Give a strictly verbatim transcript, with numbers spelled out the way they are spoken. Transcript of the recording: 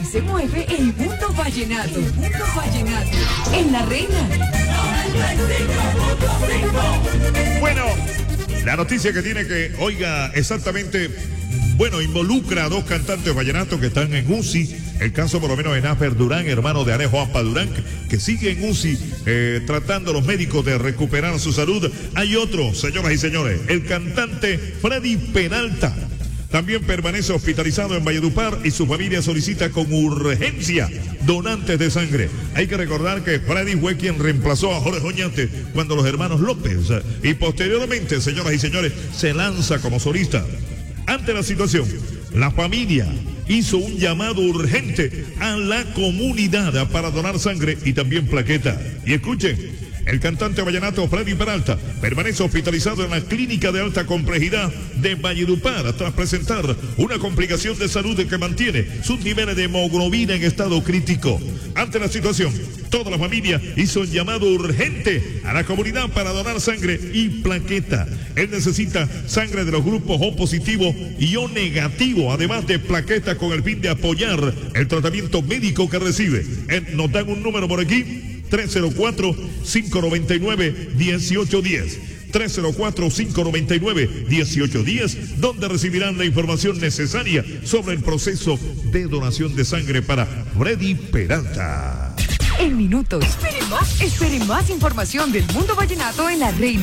Así se mueve el mundo vallenato. El mundo vallenato. En La Reina. Bueno, la noticia que tiene que, oiga, exactamente, bueno, involucra a dos cantantes vallenatos que están en U C I. El caso por lo menos de Náfer Durán, hermano de Arejo Ampa Durán, que sigue en U C I eh, tratando a los médicos de recuperar su salud. Hay otro, señoras y señores, el cantante Freddy Peralta. También permanece hospitalizado en Valledupar y su familia solicita con urgencia donantes de sangre. Hay que recordar que Freddy fue quien reemplazó a Jorge Oñate cuando los hermanos López y posteriormente, señoras y señores, se lanza como solista. Ante la situación, la familia hizo un llamado urgente a la comunidad para donar sangre y también plaqueta. Y escuchen, el cantante vallenato Freddy Peralta permanece hospitalizado en la clínica de alta complejidad de Valledupar tras presentar una complicación de salud que mantiene sus niveles de hemoglobina en estado crítico. Ante la situación, toda la familia hizo un llamado urgente a la comunidad para donar sangre y plaqueta. Él necesita sangre de los grupos O positivo y O negativo, además de plaqueta con el fin de apoyar el tratamiento médico que recibe. Él, nos dan un número por aquí. tres cero cuatro, cinco nueve nueve, uno ocho uno cero. tres cero cuatro, cinco nueve nueve, uno ocho uno cero, donde recibirán la información necesaria sobre el proceso de donación de sangre para Freddy Peralta. En minutos. Espere más, espere más información del mundo vallenato en La Reina.